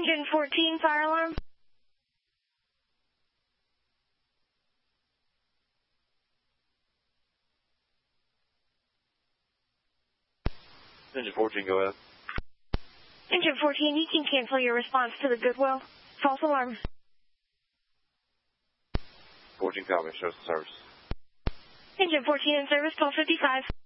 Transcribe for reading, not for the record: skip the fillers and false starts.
Engine 14, fire alarm. Engine 14, go ahead. Engine 14, you can cancel your response to the Goodwill. False alarm. 14, copy. Show us the service. Engine 14 in service, 1255.